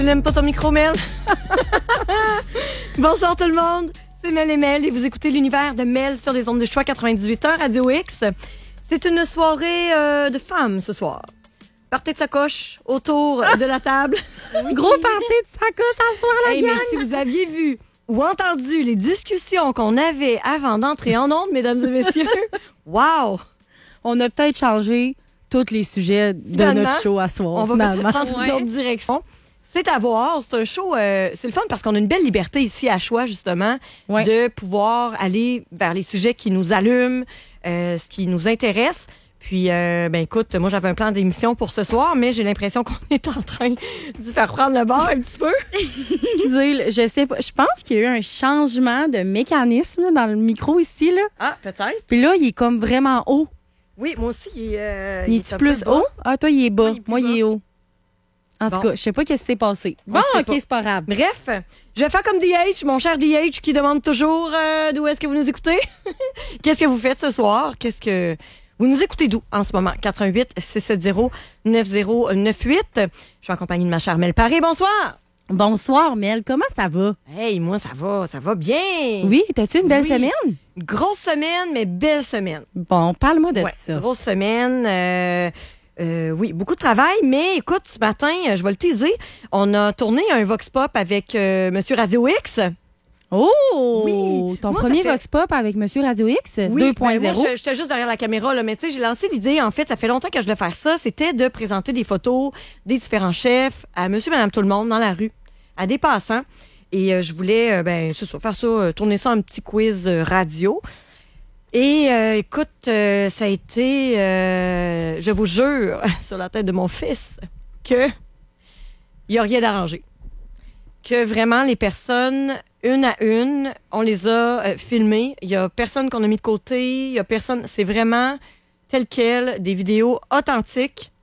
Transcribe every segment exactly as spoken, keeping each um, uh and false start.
Tu n'aimes pas ton micro, Mel? Bonsoir tout le monde, c'est Mel et Mel et vous écoutez l'univers de Mel sur les ondes de choix quatre-vingt-dix-huit heures Radio X. C'est une soirée euh, de femmes ce soir. Partez de sacoche autour de la table. Oui. Gros partez de sacoche en soir, la hey, gang! Mais si vous aviez vu ou entendu les discussions qu'on avait avant d'entrer en ondes, mesdames et messieurs, wow! On a peut-être changé tous les sujets de finalement, notre show à soir. On va finalement. peut-être prendre ouais. une autre direction. C'est à voir. C'est un show, euh, c'est le fun parce qu'on a une belle liberté ici à Choix, justement, ouais. de pouvoir aller vers les sujets qui nous allument, euh, ce qui nous intéresse. Puis, euh, ben écoute, moi, j'avais un plan d'émission pour ce soir, mais j'ai l'impression qu'on est en train de faire prendre le bord un petit peu. Excusez, je sais pas. Je pense qu'il y a eu un changement de mécanisme dans le micro ici, là. Ah, peut-être. Puis là, il est comme vraiment haut. Oui, moi aussi, il est... Euh, il est plus haut? Ah, toi, il est bas. Oui, il est moi, bas. il est haut. En bon. tout cas, je sais pas qu'est-ce qui s'est passé. Bon, OK, pas. c'est pas grave. Bref, je vais faire comme D H, mon cher D H, qui demande toujours euh, d'où est-ce que vous nous écoutez. Qu'est-ce que vous faites ce soir? Qu'est-ce que... Vous nous écoutez d'où en ce moment? quatre un huit, six sept zéro, neuf zéro neuf huit. Je suis en compagnie de ma chère Mel Paré. Bonsoir! Bonsoir, Mel. Comment ça va? Hey, moi, ça va. Ça va bien. Oui, t'as-tu une belle oui. semaine? Grosse semaine, mais belle semaine. Bon, parle-moi de ouais, ça. Grosse semaine. Euh... Euh, oui, beaucoup de travail, mais écoute, ce matin, je vais le teaser, on a tourné un Vox Pop avec euh, Monsieur Radio X. Oh! Oui. Ton moi, premier fait... Vox Pop avec Monsieur Radio X oui, deux point zéro. Ben moi, j'étais juste derrière la caméra, là, mais tu sais, j'ai lancé l'idée, en fait, ça fait longtemps que je voulais faire ça, c'était de présenter des photos des différents chefs à Monsieur, Madame, tout le monde dans la rue, à des passants. Et euh, je voulais, euh, ben, c'est ça, faire ça, euh, tourner ça en petit quiz euh, radio. Et euh, écoute, euh, ça a été, euh, je vous jure, sur la tête de mon fils, que il n'y a rien d'arrangé. Que vraiment, les personnes, une à une, on les a euh, filmées. Il n'y a personne qu'on a mis de côté. Il y a personne. C'est vraiment tel quel, des vidéos authentiques.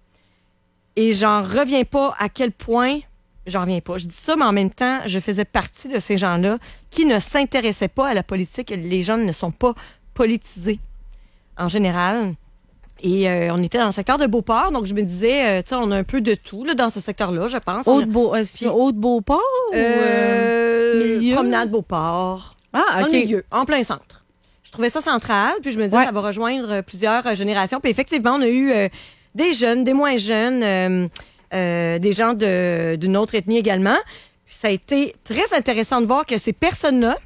Et j'en reviens pas à quel point... J'en reviens pas. Je dis ça, mais en même temps, je faisais partie de ces gens-là qui ne s'intéressaient pas à la politique. Les gens ne sont pas politisés en général. Et euh, on était dans le secteur de Beauport, donc je me disais, euh, tu sais, on a un peu de tout là, dans ce secteur-là, je pense. Haute-Beau, Haute-Beauport ou euh, milieu? Promenade Beauport. Ah, OK. Dans le milieu, en plein centre. Je trouvais ça central, puis je me disais, ouais. ça va rejoindre plusieurs euh, générations. Puis effectivement, on a eu euh, des jeunes, des moins jeunes, euh, euh, des gens de, d'une autre ethnie également. Puis ça a été très intéressant de voir que ces personnes-là,